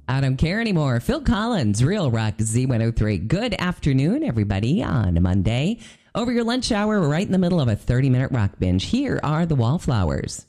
I don't care anymore. Phil Collins, Real Rock Z103. Good afternoon, everybody, on a Monday. Over your lunch hour, we're right in the middle of a 30-minute rock binge. Here are the Wallflowers.